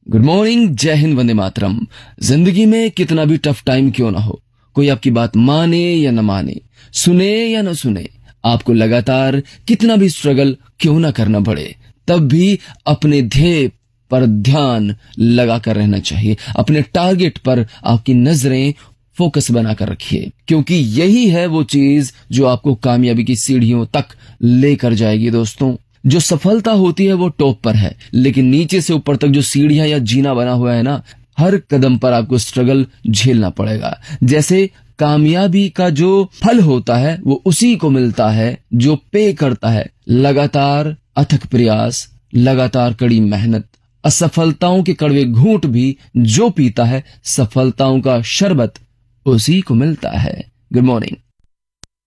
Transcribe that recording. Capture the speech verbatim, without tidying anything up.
Good morning, जय हिंद, वंदे मातरम। जिंदगी में कितना भी टफ टाइम क्यों ना हो, कोई आपकी बात माने या न माने, सुने या न सुने, आपको लगातार कितना भी स्ट्रगल क्यों ना करना पड़े, तब भी अपने ध्येय पर ध्यान लगाकर रहना चाहिए। अपने टारगेट पर आपकी नजरें फोकस बनाकर रखिए, क्योंकि यही है वो चीज जो आपको कामयाबी की सीढ़ियों तक लेकर जाएगी। दोस्तों, जो सफलता होती है वो टॉप पर है, लेकिन नीचे से ऊपर तक जो सीढ़ियां या जीना बना हुआ है ना, हर कदम पर आपको स्ट्रगल झेलना पड़ेगा। जैसे कामयाबी का जो फल होता है वो उसी को मिलता है जो पे करता है लगातार अथक प्रयास, लगातार कड़ी मेहनत। असफलताओं के कड़वे घूंट भी जो पीता है, सफलताओं का शरबत उसी को मिलता है। Good morning.